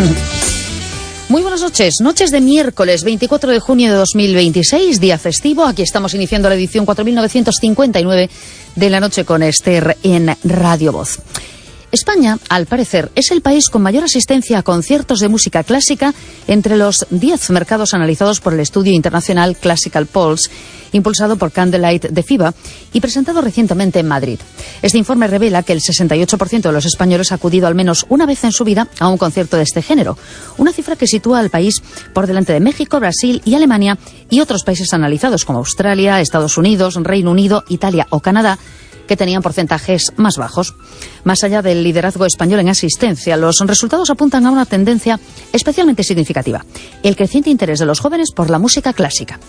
Muy buenas noches, noches de miércoles 24 de junio de 2026, día festivo. Aquí estamos iniciando la edición 4959 de la noche con Esther en Radio Voz. España, al parecer, es el país con mayor asistencia a conciertos de música clásica entre los 10 mercados analizados por el estudio internacional Classical Pulse, impulsado por Candlelight de FIBA y presentado recientemente en Madrid. Este informe revela que el 68% de los españoles ha acudido al menos una vez en su vida a un concierto de este género, una cifra que sitúa al país por delante de México, Brasil y Alemania y otros países analizados como Australia, Estados Unidos, Reino Unido, Italia o Canadá, que tenían porcentajes más bajos. Más allá del liderazgo español en asistencia, los resultados apuntan a una tendencia especialmente significativa: el creciente interés de los jóvenes por la música clásica.